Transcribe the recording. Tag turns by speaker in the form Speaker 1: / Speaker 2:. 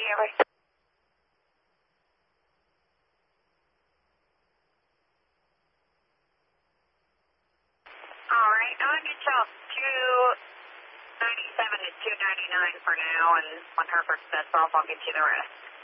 Speaker 1: over. All right, I'll get y'all 297 to 299 for now, and when Hereford sets off, I'll get you the rest.